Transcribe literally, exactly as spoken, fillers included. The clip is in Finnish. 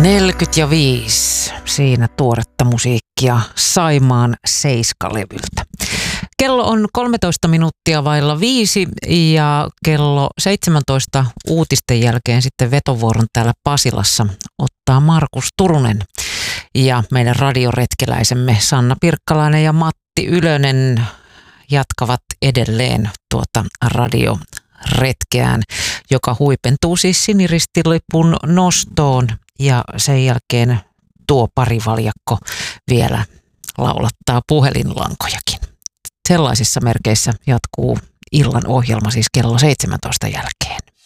neljäkymmentäviisi. Siinä tuoretta musiikkia Saimaan Seiska-levyltä. Kello on kolmetoista minuuttia vailla viisi ja kello seitsemäntoista uutisten jälkeen sitten vetovuoron täällä Pasilassa ottaa Markus Turunen. Ja meidän radioretkeläisemme Sanna Pirkkalainen ja Matti Ylönen jatkavat edelleen tuota radioretkeään, joka huipentuu siis siniristilipun nostoon ja sen jälkeen tuo parivaljakko vielä laulattaa puhelinlankojakin. Sellaisissa merkeissä jatkuu illan ohjelma siis kello seitsemäntoista jälkeen.